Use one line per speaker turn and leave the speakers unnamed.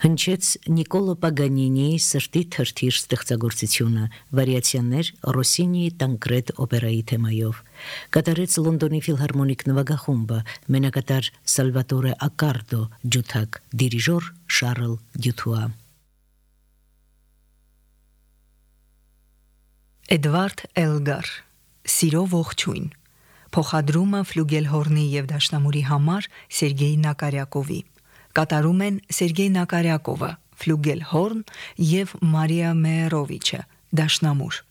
Հնչեց Նիկոլո Պագանինիի Սրտի թրթիր ստեղծագործությունը, վարիացիաներ Ռոսինիի Տանկրետ օպերայի թեմայով։ Կատարեց Լոնդոնի ֆիլհարմոնիկ նվագախումբը, մենակատար Սալվատորե Ակարդո, ջութակ, դիրիժոր Շարլ Դյութուա։
Էդվարդ Էլգար, Սիրո ողջույն, փոխադրումը ֆլյուգելհորնի եւ դաշնամուրի համար Սերգեյ Նակարյակովի։ Կատարում են Սերգեյ Նակարյակովը, ֆլյուգելհորն եւ Մարիա Մեերովիչը, դաշնամուր։